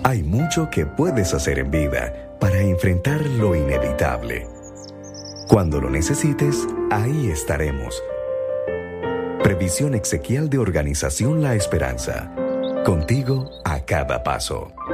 Hay mucho que puedes hacer en vida para enfrentar lo inevitable. Cuando lo necesites, ahí estaremos. Previsión Exequial de Organización La Esperanza. Contigo a cada paso.